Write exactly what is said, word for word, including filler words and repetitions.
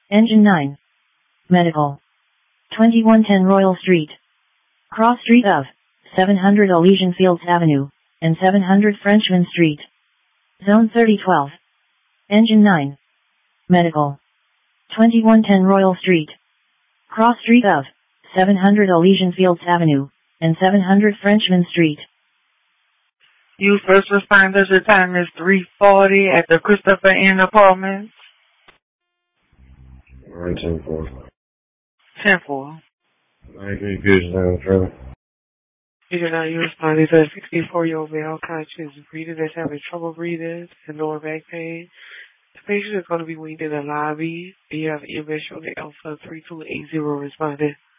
Engine nine. Medical. twenty-one ten Royal Street. Cross Street of seven hundred Elysian Fields Avenue and seven hundred Frenchman Street. Zone thirty twelve. Engine nine. Medical. twenty-one ten Royal Street. Cross Street of seven hundred Elysian Fields Avenue and seven hundred Frenchman Street. You first responders, your time is three forty at the Christopher Inn Apartments. Alright, ten four. ten four. ninety-three Fusion down the trailer. You do not use responding to a sixty-four-year-old male conscious breather that's having trouble breathing and lower back pain. The patient is going to be weaned in the lobby. You have an image on the Alpha three two eight zero responding.